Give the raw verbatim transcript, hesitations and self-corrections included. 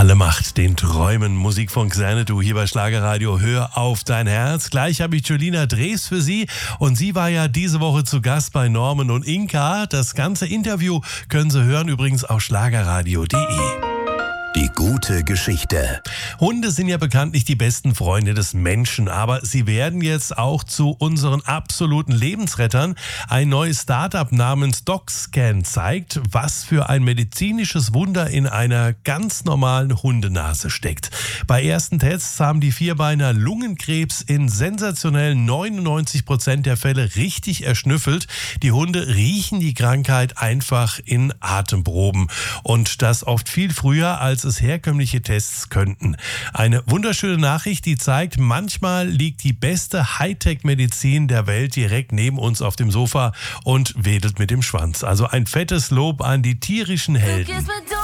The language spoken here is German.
Alle Macht den Träumen. Musik von Xanadu hier bei Schlagerradio. Hör auf dein Herz. Gleich habe ich Julina Drees für Sie. Und sie war ja diese Woche zu Gast bei Norman und Inka. Das ganze Interview können Sie hören, übrigens auf schlagerradio punkt de. Die gute Geschichte. Hunde sind ja bekanntlich die besten Freunde des Menschen, aber sie werden jetzt auch zu unseren absoluten Lebensrettern. Ein neues Startup namens DocScan zeigt, was für ein medizinisches Wunder in einer ganz normalen Hundenase steckt. Bei ersten Tests haben die Vierbeiner Lungenkrebs in sensationellen neunundneunzig Prozent der Fälle richtig erschnüffelt. Die Hunde riechen die Krankheit einfach in Atemproben und das oft viel früher, als es herkömmliche Tests könnten. Eine wunderschöne Nachricht, die zeigt, manchmal liegt die beste Hightech-Medizin der Welt direkt neben uns auf dem Sofa und wedelt mit dem Schwanz. Also ein fettes Lob an die tierischen Helden.